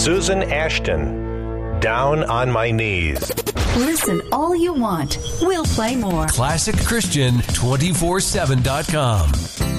Susan Ashton, Down on My Knees. Listen all you want. We'll play more. ClassicChristian247.com.